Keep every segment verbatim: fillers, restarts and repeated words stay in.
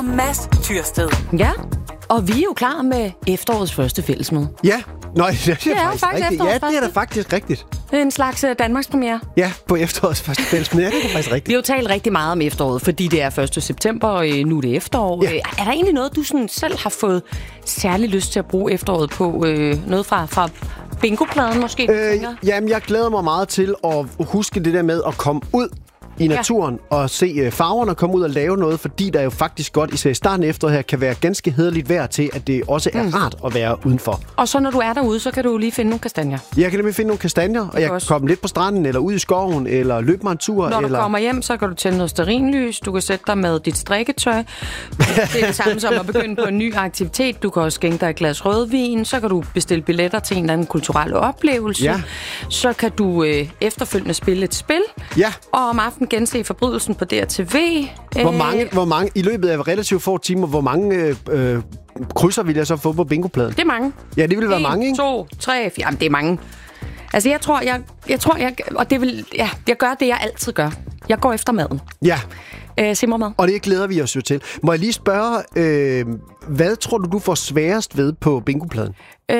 Mads Tyrsted. Ja, og vi er jo klar med efterårets første fællesmøde. Ja, Nå, det er, det er, er faktisk faktisk rigtigt. Ja, det er da første. faktisk rigtigt. En slags uh, Danmarks premiere. Ja, på efterårets første fællesmøde. Ja, det er da faktisk Vi rigtigt. har jo talt rigtig meget om efteråret, fordi det er første september, og øh, nu er det efterår. Ja. Øh, Er der egentlig noget, du sådan selv har fået særlig lyst til at bruge efteråret på? Øh, noget fra, fra bingopladen måske? du Øh, tænker? jamen, jeg glæder mig meget til at huske det der med at komme ud i naturen ja. og se øh, farverne og komme ud og lave noget, fordi der jo faktisk godt, især i starten af efteråret her, kan være ganske hæderligt vejr til, at det også er mm. rart at være udenfor. Og så når du er derude, så kan du lige finde nogle kastanjer. Jeg kan nemlig finde nogle kastanjer, og jeg kan også. komme lidt på stranden, eller ud i skoven, eller løbe mig en tur. Når du eller... kommer hjem, så kan du tænde noget stearinlys, du kan sætte dig med dit strikketøj. Det er det samme som at begynde på en ny aktivitet. Du kan også skænke dig et glas rødvin, så kan du bestille billetter til en eller anden kulturel oplevelse. Ja. Så kan du øh, efterfølgende spille et spil, Ja. og om aftenen gense Forbrydelsen på D R T V. Hvor mange, hvor mange, i løbet af relativt få timer, hvor mange øh, øh, krydser vil jeg så få på bingopladen? Det er mange. Ja, det vil være en, mange, ikke? to, tre, fire. Jamen, det er mange. Altså, jeg tror, jeg, jeg tror, jeg, og det vil, ja, jeg gør det, jeg altid gør. Jeg går efter maden. Ja, Øh, simmermad. og det glæder vi os jo til. Må jeg lige spørge, øh, hvad tror du, du får sværest ved på bingopladen?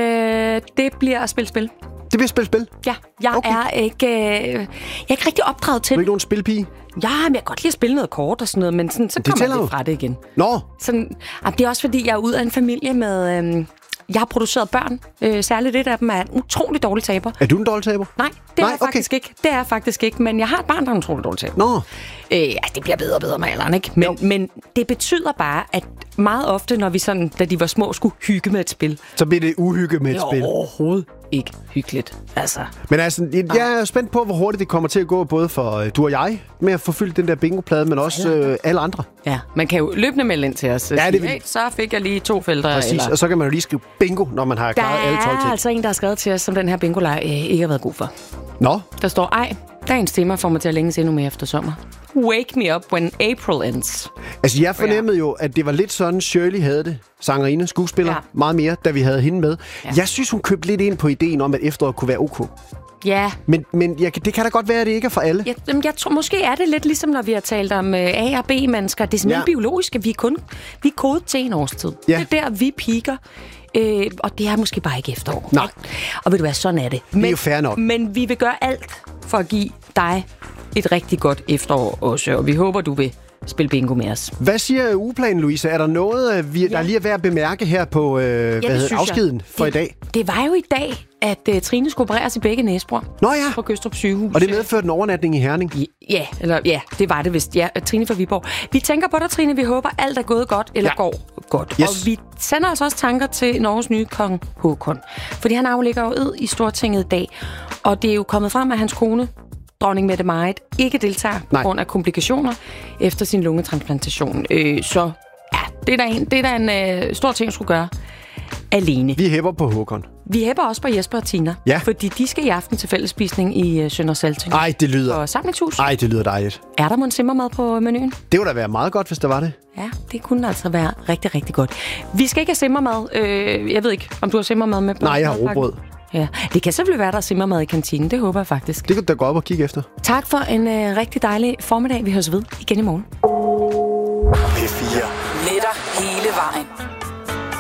Øh, det bliver at spille spil. Det vil spille spil. Ja, jeg Okay. er ikke, øh, jeg er ikke rigtig opdraget til Du er det. ikke nogen spilpige? Ja, men jeg kan godt lide at spille noget kort og sådan noget, men sådan, så kommer tæller jeg jo. lidt fra det igen. Nå, Sådan, ah, det er også fordi, jeg er ud af en familie med... Øh, jeg har produceret børn. Øh, særligt et af dem er en utrolig dårlig taber. er du en dårlig taber? Nej, det Nej, er jeg okay. faktisk ikke. Det er jeg faktisk ikke, men jeg har et barn, der er en utrolig dårlig taber. Nå, Øh, ja, det bliver bedre og bedre med alderen, ikke? Men, men det betyder bare, at meget ofte, når vi sådan, da de var små, skulle hygge med et spil, så bliver det uhygge med et det er spil. overhovedet ikke hyggeligt. Altså, Men altså, jeg er spændt på, hvor hurtigt det kommer til at gå, både for øh, du og jeg, med at få fyldt den der bingoplade, men også øh, alle andre. ja, man kan jo løbende melde ind til os. Ja, det vil- Hey, så fik jeg lige to felter. Præcis, Eller... og så kan man jo lige skrive bingo, når man har Der klaret alle tolv er ting. altså en, der har skrevet til os, som den her bingo-leg øh, ikke har været god for. Nå, Der står, ej, dagens tema får mig til at længes endnu mere efter sommer. Wake me up when April ends. altså jeg fornemmede jo, at det var lidt sådan, Shirley havde det, sangerinde, skuespiller, Ja. ja. meget mere, da vi havde hende med. Ja. Ja. Jeg synes, hun købte lidt ind på ideen om, at efteråret kunne være ok. Ja, Men, men jeg, det kan da godt være, at det ikke er for alle. jeg, jamen, jeg tror, måske er det lidt ligesom, når vi har talt om øh, A- og B-mennesker. Det er simpelthen Ja. biologisk, at vi er kun vi er kodet til en årstid. Ja. Det er der, vi piker. Øh, og det er måske bare ikke efterår. Nej. Og ved du hvad, sådan er det. Men, jo fair nok. Men vi vil gøre alt for at give dig et rigtig godt efterår også. Og vi håber, du vil spille bingo med os. Hvad siger ugeplanen, Louise? Er der noget, øh, vi, der Ja. lige er værd at bemærke her på øh, hvad det hedder, synes jeg. afskeden for det, i dag? Det var jo i dag, at uh, Trine skulle opereres i begge næsebor Nå ja, på Køstrup sygehus. og det medførte en overnatning i Herning. Ja, eller ja, det var det vist. Ja, Trine fra Viborg. Vi tænker på dig, Trine. Vi håber, alt er gået godt, eller Ja. går godt. Yes. Og vi sender altså også tanker til Norges nye kong Håkon. Fordi han aflægger jo ed i Stortinget i dag. Og det er jo kommet frem, at hans kone, dronning Mette Marit, ikke deltager på Nej. grund af komplikationer efter sin lungetransplantation. Øh, så ja, det er da en, det er da en øh, stor ting, at skulle gøre alene. Vi hæpper på Håkon. Vi hæpper også på Jesper og Tina. Ja. Fordi de skal i aften til fællesspisning i uh, Sønder Salting. Ej, det lyder... Og samlingshus. Ej, det lyder dejligt. Er der mon simmermad på menuen? Det ville da være meget godt, hvis der var det. Ja, det kunne altså være rigtig, rigtig godt. Vi skal ikke have simmermad. Øh, jeg ved ikke, om du har simmermad med på Nej, jeg har madpakken? rugbrød. Ja, det kan selvfølgelig være, der er simmermad i kantinen. Det håber jeg faktisk. Det kan du da gå op og kigge efter. Tak for en øh, rigtig dejlig formiddag. Vi høres ved igen i morgen. P